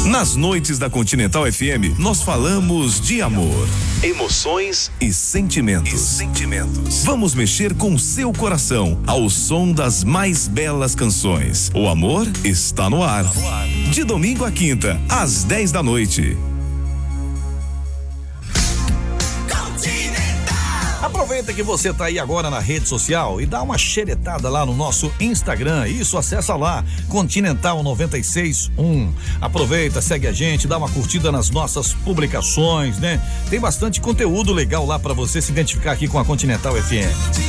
Nas noites da Continental FM, nós falamos de amor, emoções e sentimentos. Vamos mexer com o seu coração ao som das mais belas canções. O amor está no ar. De domingo a quinta, às 10 da noite. Aproveita que você tá aí agora na rede social e dá uma xeretada lá no nosso Instagram. Isso, acessa lá, Continental 96.1. Aproveita, segue a gente, dá uma curtida nas nossas publicações, né? Tem bastante conteúdo legal lá pra você se identificar aqui com a Continental FM.